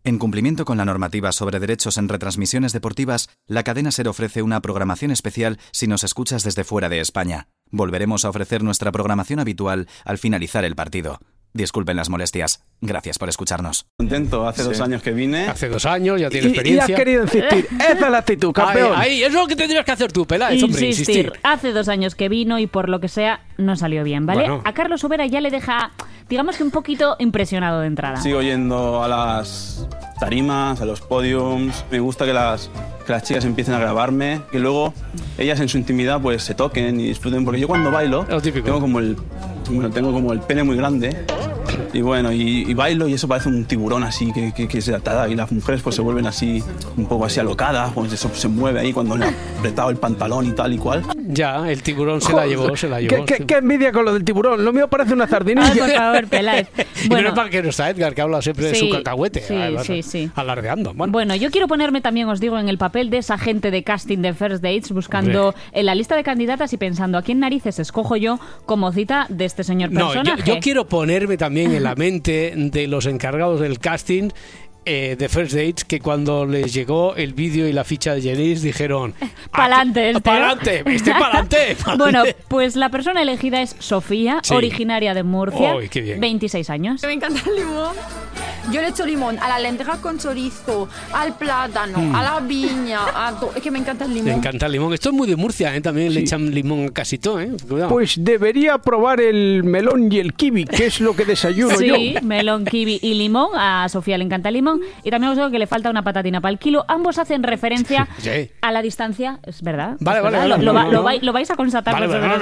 En cumplimiento con la normativa sobre derechos en retransmisiones deportivas, la cadena SER ofrece una programación especial si nos escuchas desde fuera de España. Volveremos a ofrecer nuestra programación habitual al finalizar el partido. Disculpen las molestias. Gracias por escucharnos. Contento, hace 2 años que vine. Hace 2 años, ya tiene experiencia. Y has querido insistir. Esa es la actitud, campeón. Ahí, es lo que tendrías que hacer tú, Peláez, hombre, insistir. Hace 2 años que vino y por lo que sea no salió bien, ¿vale? Bueno. A Carlos Sobera ya le deja, digamos que un poquito impresionado de entrada. Sigo yendo a las tarimas, a los podiums. Me gusta que las chicas empiecen a grabarme, que luego ellas en su intimidad pues se toquen y disfruten, porque yo cuando bailo tengo como el pene muy grande. Y bueno, y bailo y eso parece un tiburón así que se atada, y las mujeres pues se vuelven así, un poco así alocadas, pues eso se mueve ahí cuando le ha apretado el pantalón y tal y cual. Ya, el tiburón se la llevó. ¿Qué envidia con lo del tiburón? Lo mío parece una sardinilla. Ay, por favor, Peláez. Bueno, para que no está Edgar, que habla siempre de su cacahuete. Sí. Alardeando. Bueno, yo quiero ponerme también, os digo, en el papel de esa gente de casting de First Dates, buscando en la lista de candidatas y pensando a quién narices escojo yo como cita de este señor personaje. Yo quiero ponerme también en la mente de los encargados del casting de First Dates, que cuando les llegó el vídeo y la ficha de Genís dijeron ¡pa'lante! ¡Pa'lante! ¡Pa'lante! Bueno, pues la persona elegida es Sofía, originaria de Murcia, 26 años. Me encanta el limón. Yo le echo limón a las lentejas con chorizo, al plátano, a la viña, es que me encanta el limón. Me encanta el limón. Esto es muy de Murcia, también le echan limón a casi todo, Cuidado. Pues debería probar el melón y el kiwi, que es lo que desayuno yo. Sí, melón, kiwi y limón. A Sofía le encanta el limón. Y también os digo que le falta una patatina para el kilo. Ambos hacen referencia a la distancia, es verdad. Vale. Lo vais a constatar.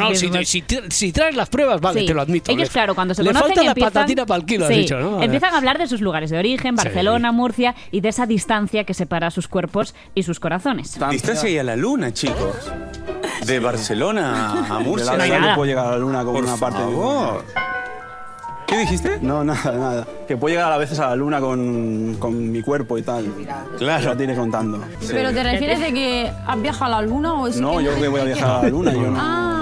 Si traes las pruebas, te lo admito. Ellos, claro, cuando se le conocen falta la patatina para el kilo, has dicho, ¿no? Empiezan a hablar de sus lugares de origen, Barcelona, Murcia, y de esa distancia que separa sus cuerpos y sus corazones. Distancia y a la luna, chicos. De Barcelona a Murcia. De la no puedo llegar a la luna con una parte de... ¿Qué dijiste? No, nada. Que puedo llegar a veces a la luna con mi cuerpo y tal. Claro. Ya te iré contando. Sí. ¿Pero te refieres de que has viajado a la luna o es No, que yo que voy a viajar a la luna, yo no.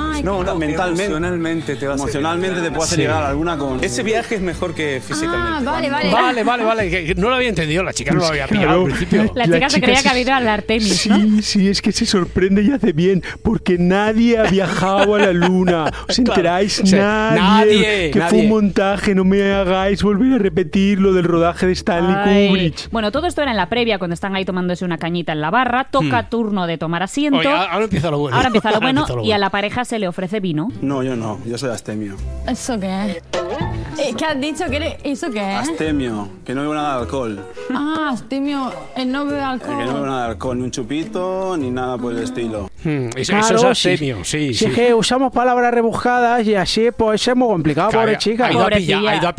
Emocionalmente te vas emocionalmente te puedo hacer llegar a la luna con... Ese viaje es mejor que físicamente. Vale. Que no lo había entendido, la chica no lo había pillado al principio. La chica se creía que había ido al Artemis, ¿no? Sí, es que se sorprende y hace bien, porque nadie ha viajado a la luna. ¿Os enteráis? Nadie. Que fue un montaje, no me hagáis volver a repetir lo del rodaje de Stanley Kubrick. Bueno, todo esto era en la previa, cuando están ahí tomándose una cañita en la barra. Toca turno de tomar asiento. Oye, ahora empieza lo bueno. Y a la pareja se le ofrece vino. No, yo soy astemio. ¿Eso qué es? ¿Qué has dicho? ¿Eso qué es? Astemio, que no bebo nada de alcohol. Astemio, él no bebe alcohol. Que no bebe nada de alcohol, ni un chupito, ni nada por el estilo. Eso es astemio, sí. Si es que usamos palabras rebuscadas y así, pues es muy complicado, pobre chica. Ha ido a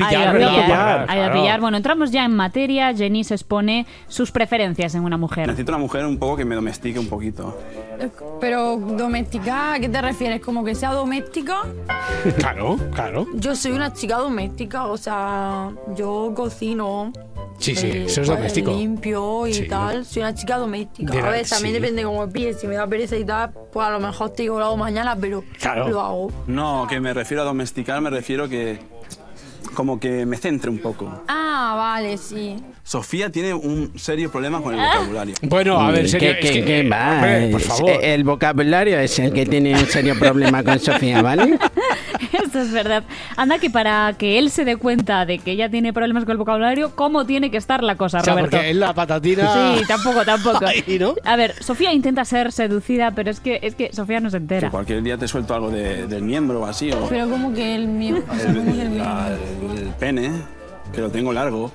pillar. Bueno, entramos ya en materia. Genís expone sus preferencias en una mujer. Necesito una mujer un poco que me domestique un poquito. Pero doméstica, ¿a qué te refieres? ¿Como que sea doméstica? Claro. Yo soy una chica doméstica, o sea, yo cocino. Sí, eso es doméstico. Limpio y tal. Soy una chica doméstica. A ver, también depende cómo me pides. Si me da pereza y tal, pues a lo mejor te digo lo hago mañana, pero lo hago. No, que me refiero a domesticar, me refiero que... como que me centre un poco. Vale, sí. Sofía tiene un serio problema con el vocabulario. Bueno, a ver, serio, ¿Qué más? Hombre, por favor. El vocabulario es el que tiene un serio problema con Sofía, ¿vale? Esto es verdad. Anda, que para que él se dé cuenta de que ella tiene problemas con el vocabulario, ¿cómo tiene que estar la cosa, Roberto? Porque es la patatina... Sí, tampoco. Ahí, ¿no? A ver, Sofía intenta ser seducida, pero es que Sofía no se entera. Que cualquier día te suelto algo del miembro o así. O pero como que el miembro... el pene, que lo tengo largo.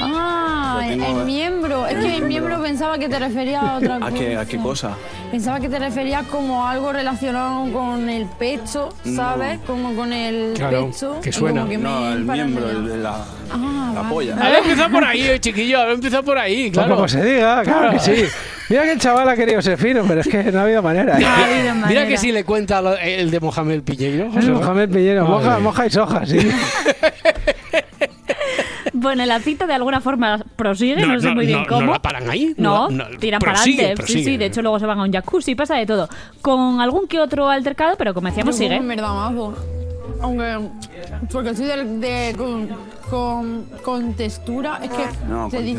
El miembro. Es que el miembro pensaba que te refería a otra cosa. ¿A qué cosa? Pensaba que te referías como algo relacionado con el pecho, ¿sabes? Como con el pecho. Que suena. No, el miembro, la polla. A ver, empieza por ahí, chiquillo. A ver, empieza por ahí, claro. Como se diga, claro que sí. Mira que el chaval ha querido ser fino, pero es que no ha habido manera. Mira que si le cuenta el de Mohamed Piñeiro. Mohamed Piñeiro, moja y soja, sí. Bueno, la cita de alguna forma prosigue, no sé muy bien cómo. ¿No la paran ahí? No, tiran para adelante. Sí, de hecho luego se van a un jacuzzi, pasa de todo. Con algún que otro altercado, pero como decíamos, sigue. En verdad, mazo. Aunque, porque soy con textura, es que se dice